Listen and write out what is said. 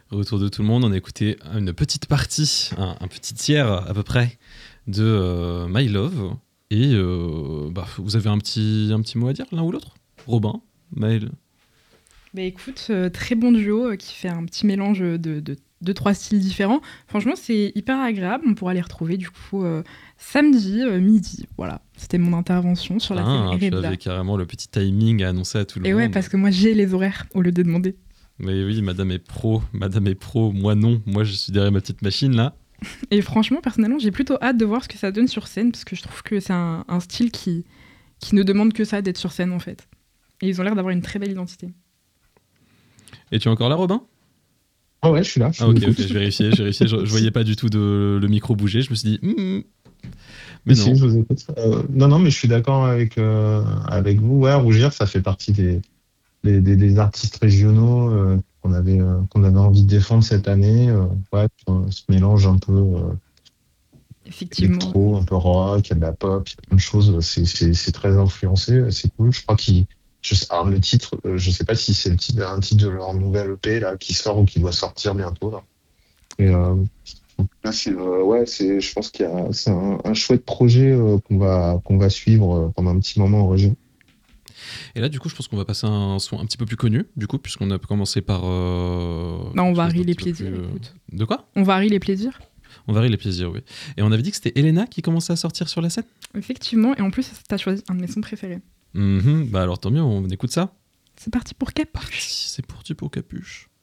Retour de tout le monde, on a écouté une petite partie, un petit tiers à peu près de My Love. Et vous avez un petit mot à dire l'un ou l'autre? Robin, Maël? Bah écoute, très bon duo qui fait un petit mélange de trois styles différents. Franchement, c'est hyper agréable. On pourra les retrouver du coup samedi midi. Voilà, c'était mon intervention sur la scène Tu Erebda. avais carrément le petit timing à annoncer à tout le Et monde. ouais, parce que moi j'ai les horaires au lieu de demander. Mais oui, madame est pro, moi non. Moi je suis derrière ma petite machine là. Et franchement, personnellement, j'ai plutôt hâte de voir ce que ça donne sur scène, parce que je trouve que c'est un style qui ne demande que ça, d'être sur scène en fait. Et ils ont l'air d'avoir une très belle identité. Et tu es encore là, Robin? Ah ouais, je suis là. Ok, je vérifiais. Je voyais pas du tout le micro bouger. Je me suis dit, mais non. Si, je vous écoute. Non, mais je suis d'accord avec vous. Ouais, Rougir, ça fait partie des artistes régionaux qu'on avait envie de défendre cette année. Ouais, ce mélange un peu Effectivement. électro, un peu rock, il y a de la pop, il y a plein de choses. C'est très influencé, c'est cool. Je crois alors le titre, je sais pas si c'est un titre de leur nouvelle EP là qui sort ou qui doit sortir bientôt là. Et là, je pense c'est un chouette projet qu'on va suivre pendant un petit moment en région. Et là, du coup, je pense qu'on va passer à un son un petit peu plus connu, du coup, puisqu'on a commencé par. On varie les plaisirs. De quoi? On varie les plaisirs. On varie les plaisirs, oui. Et on avait dit que c'était Elena qui commençait à sortir sur la scène? Effectivement, et en plus, t'as choisi un de mes sons préférés. Bah alors tant mieux, on écoute ça. C'est parti pour Capuche. C'est parti pour Capuche.